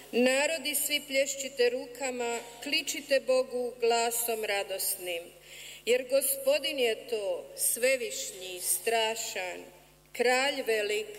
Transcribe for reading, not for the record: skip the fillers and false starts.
Narodi svi plješćite rukama, kličite Bogu glasom radosnim, jer Gospodin je to svevišnji, strašan, kralj velik